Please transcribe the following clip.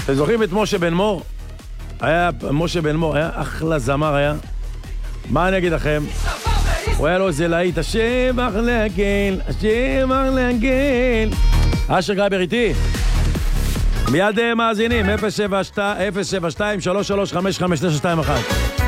אתם זוכרים את משה בן מור? משה בן מור היה אחלה זמר היה. מה אני אגיד לכם? הוא היה לו איזה להיט, השבח להגל, השבח להגל. אשר גייבר איתי. מיד מאזינים, 072-3355921.